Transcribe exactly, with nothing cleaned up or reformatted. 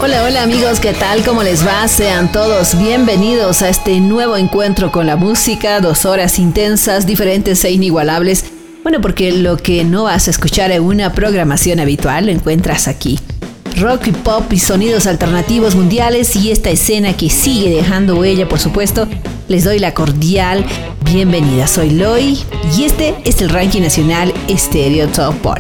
Hola, hola amigos, ¿qué tal? ¿Cómo les va? Sean todos bienvenidos a este nuevo encuentro con la música, dos horas intensas, diferentes e inigualables. Bueno, porque lo que no vas a escuchar en una programación habitual lo encuentras aquí. Rock y pop y sonidos alternativos mundiales y esta escena que sigue dejando huella, por supuesto. Les doy la cordial bienvenida. Soy Loy y este es el ranking nacional Stereo Top Poll.